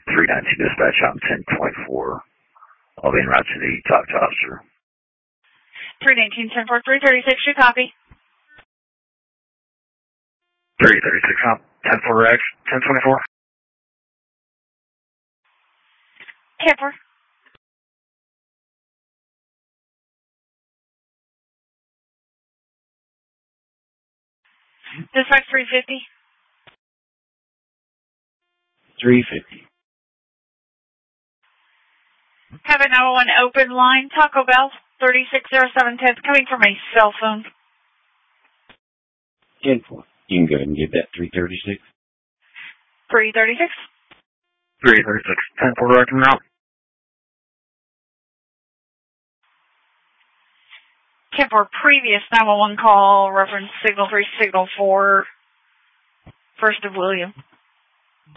319 dispatch, I'm 1024. I'll be en route to the talk to officer. 319, 10-4, 336, you copy. 336, 10-4X, 1024. 10-4. Dispatch 350. 350. Have a 911 open line, Taco Bell, 360710, coming from a cell phone. 10-4. You can go ahead and give that 336. 336. 336, 10-4 directing route. 10-4, previous 911 call, reference signal 3, signal 4, First of William.